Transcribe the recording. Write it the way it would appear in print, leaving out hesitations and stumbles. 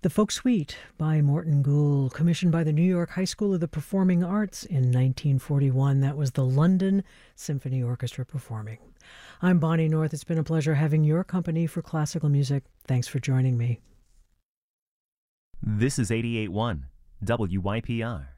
The Folk Suite by Morton Gould, commissioned by the New York High School of the Performing Arts in 1941. That was the London Symphony Orchestra performing. I'm Bonnie North. It's been a pleasure having your company for classical music. Thanks for joining me. This is 88.1 WYPR.